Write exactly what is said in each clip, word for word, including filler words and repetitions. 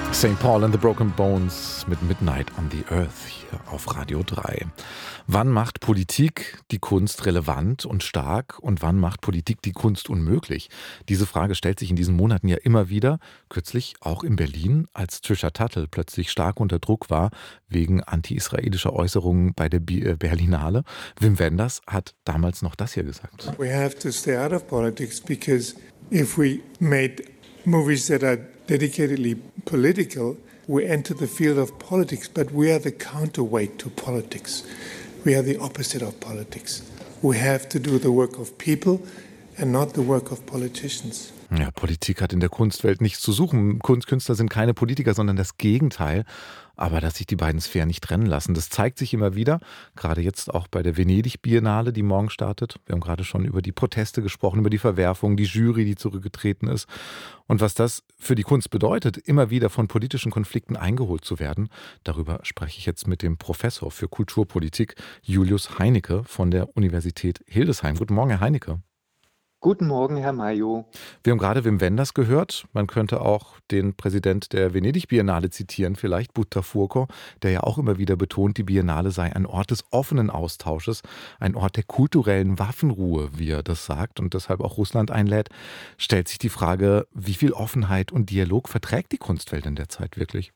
Saint Paul and the Broken Bones mit Midnight on the Earth hier auf Radio drei. Wann macht Politik die Kunst relevant und stark und wann macht Politik die Kunst unmöglich? Diese Frage stellt sich in diesen Monaten ja immer wieder. Kürzlich auch in Berlin, als Trisha Tuttle plötzlich stark unter Druck war wegen anti-israelischer Äußerungen bei der Bi- äh, Berlinale. Wim Wenders hat damals noch das hier gesagt. We have to stay out of politics because if we made movies that are dedicatedly political, we enter the field of politics, but we are the counterweight to politics. We are the opposite of politics. We have to do the work of people and not the work of politicians. Ja, Politik hat in der Kunstwelt nichts zu suchen. Kunstkünstler sind keine Politiker, sondern das Gegenteil. Aber dass sich die beiden Sphären nicht trennen lassen, das zeigt sich immer wieder. Gerade jetzt auch bei der Venedig-Biennale, die morgen startet. Wir haben gerade schon über die Proteste gesprochen, über die Verwerfung, die Jury, die zurückgetreten ist. Und was das für die Kunst bedeutet, immer wieder von politischen Konflikten eingeholt zu werden, darüber spreche ich jetzt mit dem Professor für Kulturpolitik Julius Heinecke von der Universität Hildesheim. Guten Morgen, Herr Heinecke. Guten Morgen, Herr Mayo. Wir haben gerade Wim Wenders gehört. Man könnte auch den Präsident der Venedig-Biennale zitieren, vielleicht Buttafurco, der ja auch immer wieder betont, die Biennale sei ein Ort des offenen Austausches, ein Ort der kulturellen Waffenruhe, wie er das sagt und deshalb auch Russland einlädt. Stellt sich die Frage, wie viel Offenheit und Dialog verträgt die Kunstwelt in der Zeit wirklich?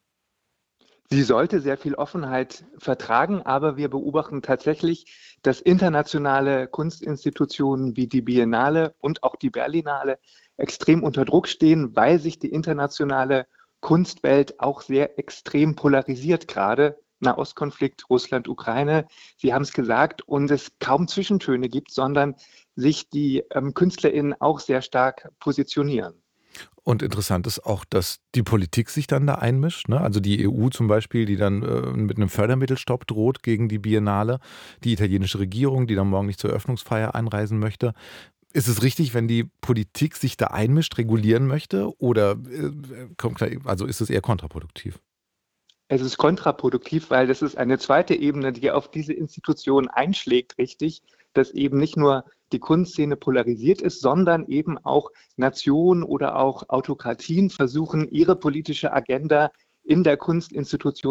Sie sollte sehr viel Offenheit vertragen, aber wir beobachten tatsächlich, dass internationale Kunstinstitutionen wie die Biennale und auch die Berlinale extrem unter Druck stehen, weil sich die internationale Kunstwelt auch sehr extrem polarisiert gerade. Nahostkonflikt, Russland, Ukraine, Sie haben es gesagt, und es kaum Zwischentöne gibt, sondern sich die ähm, KünstlerInnen auch sehr stark positionieren. Und interessant ist auch, dass die Politik sich dann da einmischt. Ne? Also die E U zum Beispiel, die dann äh, mit einem Fördermittelstopp droht gegen die Biennale. Die italienische Regierung, die dann morgen nicht zur Eröffnungsfeier einreisen möchte. Ist es richtig, wenn die Politik sich da einmischt, regulieren möchte? Oder äh, kommt, also ist es eher kontraproduktiv? Es ist kontraproduktiv, weil das ist eine zweite Ebene, die auf diese Institution einschlägt, richtig, dass eben nicht nur die Kunstszene polarisiert ist, sondern eben auch Nationen oder auch Autokratien versuchen, ihre politische Agenda in der Kunstinstitution